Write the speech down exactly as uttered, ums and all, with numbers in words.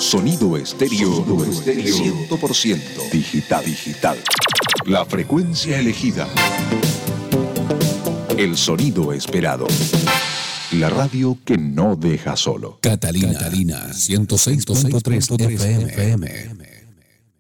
Sonido estéreo, cien por ciento digital, digital. La frecuencia elegida. El sonido esperado. La radio que no deja solo. Catalina, Catalina ciento seis punto tres F M.